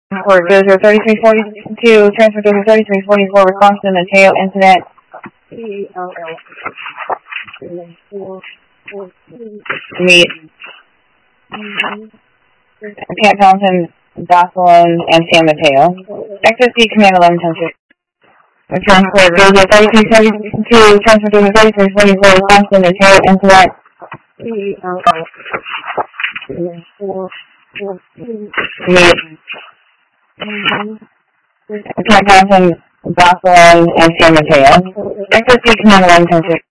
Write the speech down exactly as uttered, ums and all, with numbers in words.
For Dozer thirty-three forty-two, transfer Dozer thirty-three forty-four, response to the Mateo incident. Meet Pat Johnson, Jocelyn, and San Mateo. X S D Command eleven ten six. Transfer Dozer thirty-three seventy-two, transfer Dozer thirty-three forty-four, response to the Mateo incident. Meet Pat Johnson, Jocelyn, and San Mateo. X S D Command eleven ten six.